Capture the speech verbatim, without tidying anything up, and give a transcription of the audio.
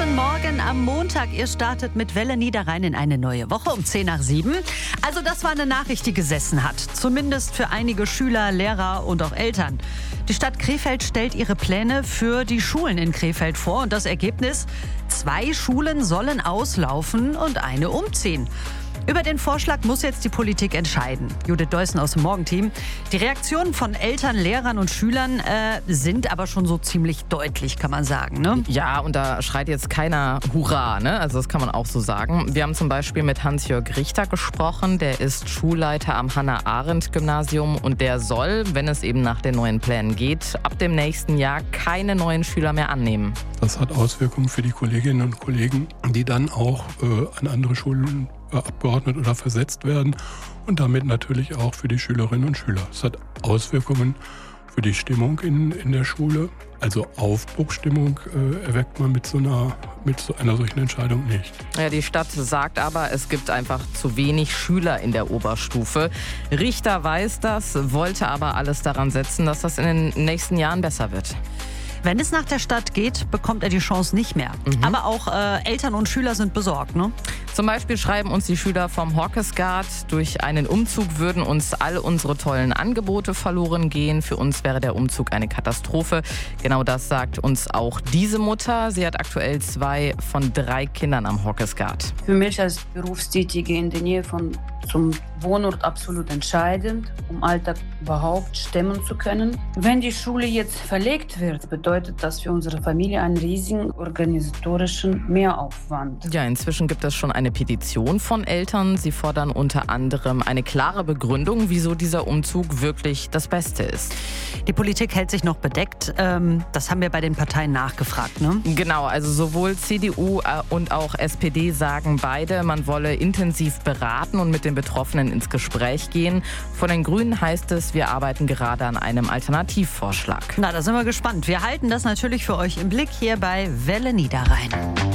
Guten Morgen am Montag. Ihr startet mit Welle Niederrhein in eine neue Woche um zehn nach sieben. Also das war eine Nachricht, die gesessen hat. Zumindest für einige Schüler, Lehrer und auch Eltern. Die Stadt Krefeld stellt ihre Pläne für die Schulen in Krefeld vor. Und das Ergebnis? Zwei Schulen sollen auslaufen und eine umziehen. Über den Vorschlag muss jetzt die Politik entscheiden. Judith Deussen aus dem Morgenteam. Die Reaktionen von Eltern, Lehrern und Schülern äh, sind aber schon so ziemlich deutlich, kann man sagen, ne? Ja, und da schreit jetzt keiner Hurra, ne? Also das kann man auch so sagen. Wir haben zum Beispiel mit Hans-Jörg Richter gesprochen. Der ist Schulleiter am Hannah-Arendt-Gymnasium und der soll, wenn es eben nach den neuen Plänen geht, ab dem nächsten Jahr keine neuen Schüler mehr annehmen. Das hat Auswirkungen für die Kolleginnen und Kollegen, die dann auch äh, an andere Schulen abgeordnet oder versetzt werden und damit natürlich auch für die Schülerinnen und Schüler. Es hat Auswirkungen für die Stimmung in, in der Schule. Also Aufbruchsstimmung äh, erweckt man mit so, einer, mit so einer solchen Entscheidung nicht. Ja, die Stadt sagt aber, es gibt einfach zu wenig Schüler in der Oberstufe. Richter weiß das, wollte aber alles daran setzen, dass das in den nächsten Jahren besser wird. Wenn es nach der Stadt geht, bekommt er die Chance nicht mehr. Mhm. Aber auch äh, Eltern und Schüler sind besorgt, ne? Zum Beispiel schreiben uns die Schüler vom Hawkesguard, durch einen Umzug würden uns all unsere tollen Angebote verloren gehen. Für uns wäre der Umzug eine Katastrophe. Genau das sagt uns auch diese Mutter. Sie hat aktuell zwei von drei Kindern am Hawkesguard. Für mich als Berufstätige in der Nähe von zum Wohnort absolut entscheidend, um Alltag überhaupt stemmen zu können. Wenn die Schule jetzt verlegt wird, bedeutet das für unsere Familie einen riesigen organisatorischen Mehraufwand. Ja, inzwischen gibt es schon eine Petition von Eltern. Sie fordern unter anderem eine klare Begründung, wieso dieser Umzug wirklich das Beste ist. Die Politik hält sich noch bedeckt. Ähm, das haben wir bei den Parteien nachgefragt, ne? Genau, also sowohl C D U und auch S P D sagen beide, man wolle intensiv beraten und mit den Betroffenen ins Gespräch gehen. Von den Grünen heißt es, wir arbeiten gerade an einem Alternativvorschlag. Na, da sind wir gespannt. Wir halten das natürlich für euch im Blick hier bei Welle Niederrhein.